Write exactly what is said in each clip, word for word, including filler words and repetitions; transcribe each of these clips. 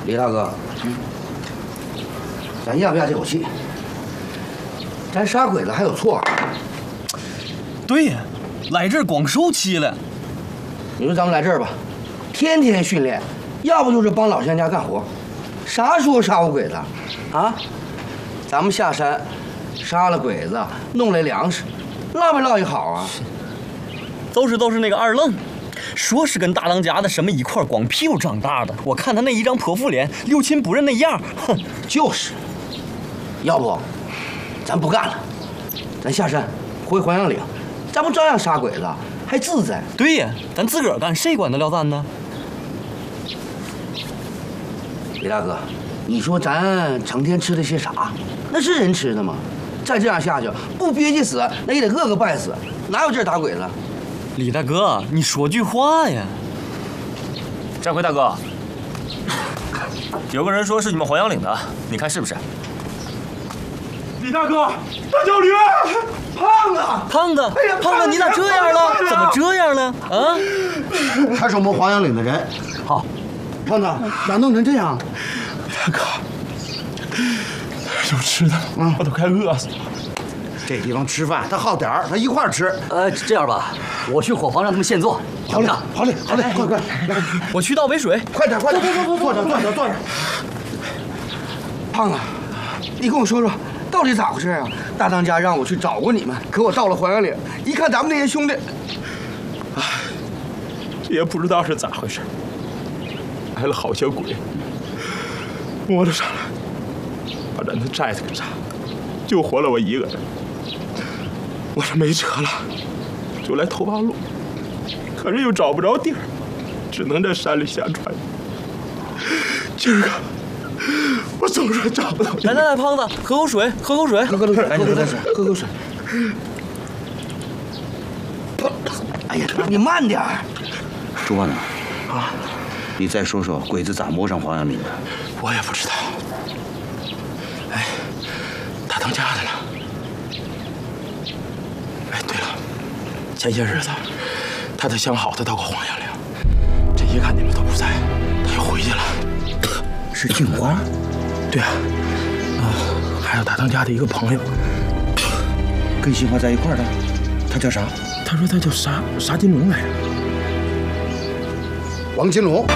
李大哥，嗯，咱咽不下这口气？咱杀鬼子还有错？ 对呀，来这儿光受气了。 你说咱们来这儿吧，天天训练，要不就是帮老乡家干活，啥时候杀过鬼子？啊？咱们下山，杀了鬼子，弄来粮食，落没落一好啊？ 就是都是那个二愣。 说是跟大当家的什么一块光屁股长大的，我看他那一张泼妇脸，六亲不认那样，哼， 就是。要不，咱不干了，咱下山回黄杨岭，咱不照样杀鬼子，还自在？ 对呀，咱自个儿干，谁管得了咱呢？ 李大哥，你说咱成天吃的些啥？那是人吃的吗？再这样下去，不憋气死，那也得个个败死，哪有这打鬼子？ 李大哥，你说句话呀！ 战魁大哥，有个人说是你们黄杨岭的，你看是不是？ 李大哥，大脚驴， 胖子， 胖子， 哎呀， 胖子，你咋这样了？怎么这样了？啊？ 他是我们黄杨岭的人。好，胖子，咋弄成这样？ 大哥，有吃的，嗯，我都快饿死了。 这地方吃饭，他好点儿，他一块儿吃。 呃，这样吧，我去伙房让他们现做。 好嘞，好嘞，好嘞，快快，来， 我去倒杯水， 快点，快点，坐着，坐着，坐着。胖子，你跟我说说，到底咋回事啊？大当家让我去找过你们，可我到了黄杨岭，一看咱们那些兄弟， 哎，这也不知道是咋回事，来了好些鬼，摸了上来，把咱的寨子给炸，就活了我一个人。 我这没辙了，就来投八路，可是又找不着地儿，只能在山里瞎转。今儿个我总算找到你。 来来来，胖子，喝口水，喝口水， 喝口水，赶紧喝点水，喝口水。哎呀，你慢点儿。 朱万呐，啊，你再说说鬼子咋摸上黄杨岭的？ 我也不知道。哎，大当家的呢？ 哎，对了，前些日子，他的相好的到过黄杨岭，这一看你们都不在，他又回去了。 是杏花？ 对啊，啊，还有大当家的一个朋友， 跟杏花在一块儿的，他叫啥？ 他说他叫沙沙金龙来着。 王金龙。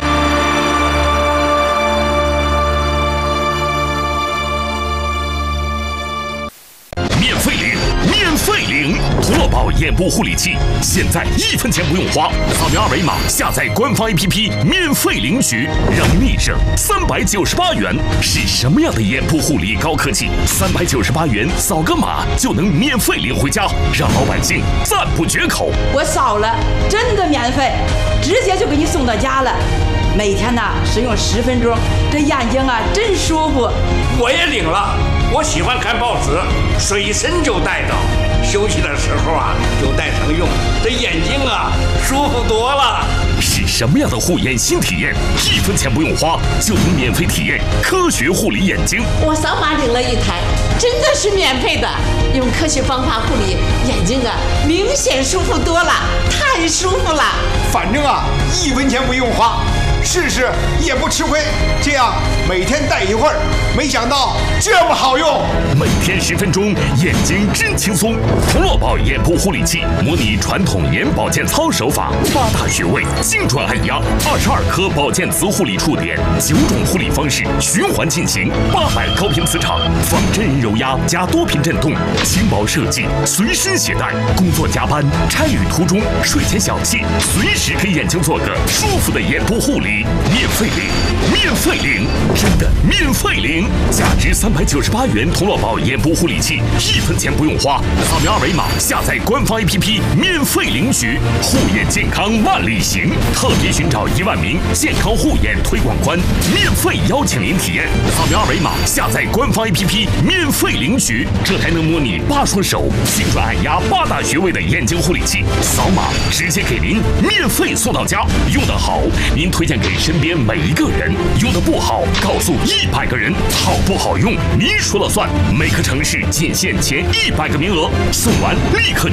费领土洛宝眼部护理器，现在一分钱不用花，扫描二维码下载官方 A P P 免费领取，让你省三百九十八元。是什么样的眼部护理高科技？三百九十八元扫个码就能免费领回家，让老百姓赞不绝口。 我扫了，真的免费，直接就给你送到家了。每天呢使用十分钟，这眼睛啊真舒服。 我也领了，我喜欢看报纸，随身就带着。 休息的时候啊，就带上用，这眼睛啊舒服多了。 是什么样的护眼新体验？一分钱不用花就能免费体验科学护理眼睛。 我扫码领了一台，真的是免费的。用科学方法护理眼睛啊，明显舒服多了，太舒服了。 反正啊，一分钱不用花。 试试也不吃亏，这样每天戴一会儿，没想到这么好用。 每天十分钟，眼睛真轻松。土洛宝眼部护理器模拟传统眼保健操手法，八大穴位精准按压，二十二颗保健磁护理触点，九种护理方式循环进行，八百高频磁场，仿真人揉压加多频震动，轻薄设计，随身携带。工作加班、差旅途中、睡前小憩，随时给眼睛做个舒服的眼部护理。 免费领，免费领，真的免费领！价值三百九十八元土洛宝眼部护理器，一分钱不用花，扫描二维码下载官方 A P P 免费领取，护眼健康万里行，特别寻找一万名健康护眼推广官，免费邀请您体验。扫描二维码下载官方 A P P 免费领取这台能模拟八双手、精准按压八大穴位的眼睛护理器，扫码直接给您免费送到家。用得好，您推荐给身边每一个人；用得不好，告诉一百个人。好不好用，您说了算。每个城市仅限前一百个名额，送完立刻。